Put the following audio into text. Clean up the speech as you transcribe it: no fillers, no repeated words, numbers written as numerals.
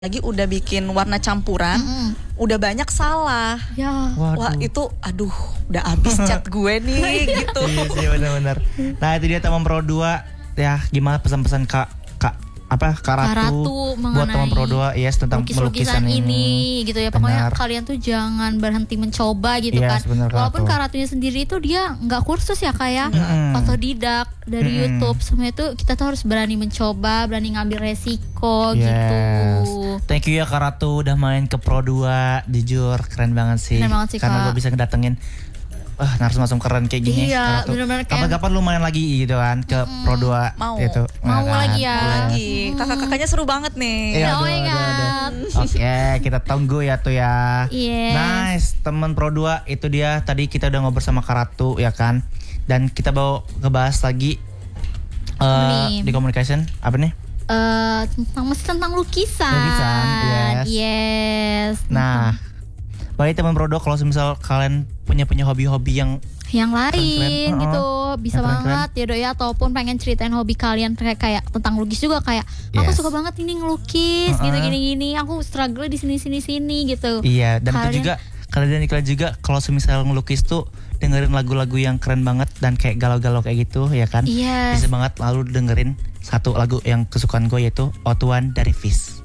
lagi udah bikin warna campuran, udah banyak salah. Ya. Wah itu, aduh, udah habis cat gue nih gitu. Iya sih benar-benar. Nah itu dia teman Pro 2 ya, gimana pesan-pesan Kak Ratu buat teman Pro 2 tentang lukisan ini gitu ya. Pokoknya kalian tuh jangan berhenti mencoba gitu kan. Walaupun Kak Ratunya sendiri itu dia nggak kursus ya kayak otodidak dari YouTube. Semua itu kita tuh harus berani mencoba, berani ngambil resiko gitu. Thank you ya Kak Ratu udah main ke Pro 2. Jujur keren banget sih. Karena gue bisa ngedatengin narasumber keren kayak gini. Iya, benar-benar kapan-kapan lu main lagi gitu kan ke Pro 2 itu. Mau lagi ya. Kakak-kakaknya seru banget nih. Oh my god. Oke, kita tunggu ya tuh ya. Yes. Nice, temen Pro 2 itu dia. Tadi kita udah ngobrol sama Kak Ratu ya kan. Dan kita mau ngebahas lagi di communication apa nih? Tentang lukisan. Yes. Nah, balik teman Pro 2 kalau misal kalian punya hobi-hobi yang lain gitu bisa banget ya Dok ya, ataupun pengen ceritain hobi kalian kayak tentang lukis juga kayak aku suka banget ini ngelukis gitu gini aku struggle di sini gitu. Iya, dan itu juga kalian juga kalau semisal ngelukis tuh dengerin lagu-lagu yang keren banget dan kayak galau-galau kayak gitu ya kan. Yes. Bisa banget lalu dengerin satu lagu yang kesukaan gue yaitu Otuan dari Fish.